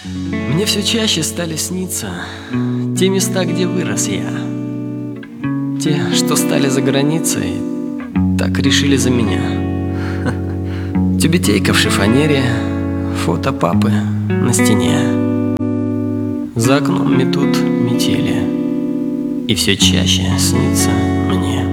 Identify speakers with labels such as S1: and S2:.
S1: Мне все чаще стали сниться те места, где вырос я. Те, что стали за границей, так решили за меня. Тюбетейка в шифонере, фото папы на стене. За окном метут метели, и все чаще снится мне.